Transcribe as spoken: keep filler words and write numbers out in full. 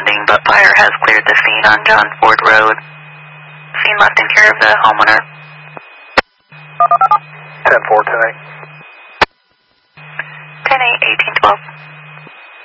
responding, but fire has cleared the scene on John Ford Road. Scene left in care of the homeowner. ten four, ten eight. ten eight, eighteen twelve.